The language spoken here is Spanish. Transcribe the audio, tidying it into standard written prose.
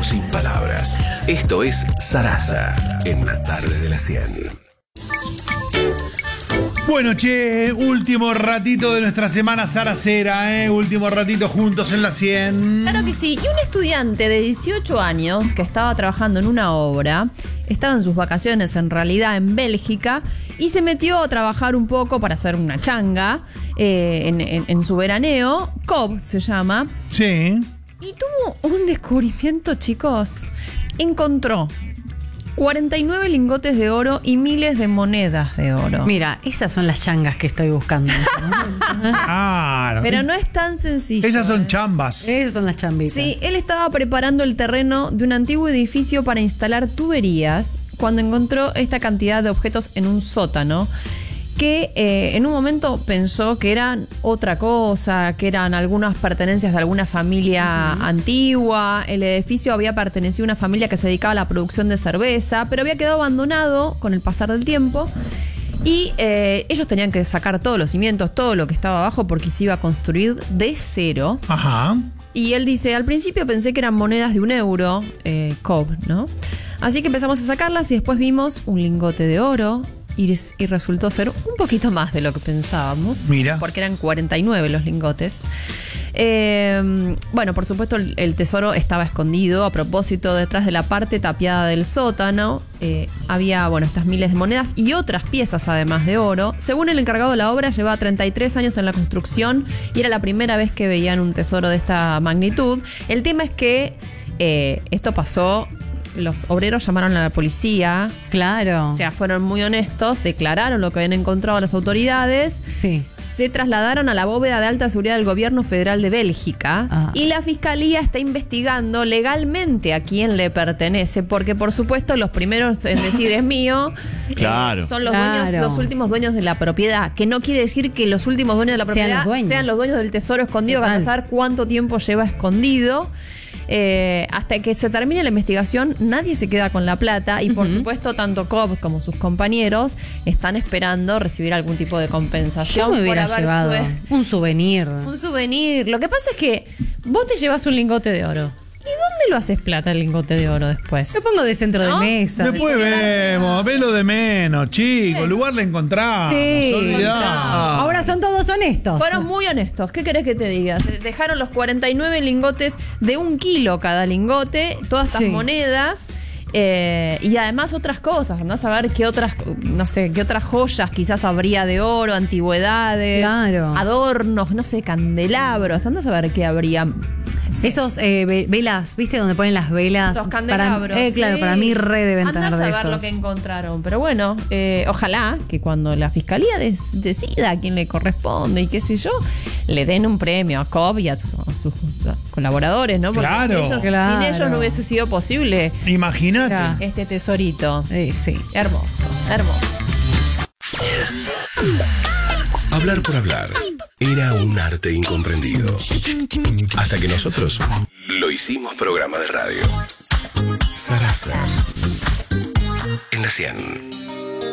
quedamos sin palabras. Esto es Sarasa, en la tarde de la 100. Bueno, che, último ratito de nuestra semana saracera, último ratito juntos en la 100. Claro que sí. Y un estudiante de 18 años que estaba trabajando en una obra, estaba en sus vacaciones en realidad en Bélgica y se metió a trabajar un poco para hacer una changa en su veraneo. Cobb se llama. Sí. Y tuvo un descubrimiento, chicos. Encontró 49 lingotes de oro y miles de monedas de oro. Mira, esas son las changas que estoy buscando. Claro. Pero no es tan sencillo. Ellas son chambas. Esas son las chambitas. Sí, él estaba preparando el terreno de un antiguo edificio para instalar tuberías cuando encontró esta cantidad de objetos en un sótano que en un momento pensó que eran otra cosa, que eran algunas pertenencias de alguna familia antigua. El edificio había pertenecido a una familia que se dedicaba a la producción de cerveza, pero había quedado abandonado con el pasar del tiempo. Y ellos tenían que sacar todos los cimientos, todo lo que estaba abajo, porque se iba a construir de cero. Ajá. Y él dice, al principio pensé que eran monedas de €1, Cobb, ¿no? Así que empezamos a sacarlas y después vimos un lingote de oro. Y resultó ser un poquito más de lo que pensábamos. Mira. Porque eran 49 los lingotes. Bueno, por supuesto el tesoro estaba escondido. A propósito, detrás de la parte tapiada del sótano había, bueno, estas miles de monedas y otras piezas además de oro. Según el encargado de la obra, llevaba 33 años en la construcción y era la primera vez que veían un tesoro de esta magnitud. El tema es que esto pasó. Los obreros llamaron a la policía. Claro. O sea, fueron muy honestos, declararon lo que habían encontrado a las autoridades. Sí. Se trasladaron a la bóveda de alta seguridad del gobierno federal de Bélgica. Y la fiscalía está investigando legalmente a quién le pertenece, porque por supuesto los primeros en decir es mío Claro. son los últimos dueños de la propiedad, que no quiere decir que los últimos dueños de la propiedad sean los dueños del tesoro escondido, que van a saber cuánto tiempo lleva escondido. Hasta que se termine la investigación, nadie se queda con la plata y por supuesto tanto Cobb como sus compañeros están esperando recibir algún tipo de compensación. Yo me hubiera llevado un souvenir. Un souvenir. Lo que pasa es que vos te llevas un lingote de oro. ¿Y dónde lo haces plata el lingote de oro después? Lo pongo de centro de mesa. Después vemos, velo de menos, chicos. Lugar le encontramos. Sí. Ahora son todos honestos. Fueron muy honestos. ¿Qué querés que te diga? Dejaron los 49 lingotes de 1 kilo cada lingote, todas estas monedas. Y además otras cosas, andás a ver qué otras, no sé, qué otras joyas quizás habría de oro, antigüedades, adornos, no sé, candelabros, andás a ver qué habría. Esos velas, ¿viste? Donde ponen las velas. Los candelabros. Claro, para mí re deben tener de esos. Andás a ver lo que encontraron. Pero bueno, ojalá que cuando la fiscalía decida a quién le corresponde y qué sé yo, le den un premio a Cobb y a sus colaboradores, ¿no? Porque sin ellos no hubiese sido posible. Imagínate. Este tesorito. Sí. Hermoso, hermoso. Hablar por hablar era un arte incomprendido. Hasta que nosotros lo hicimos programa de radio. Sarasa. En la 100.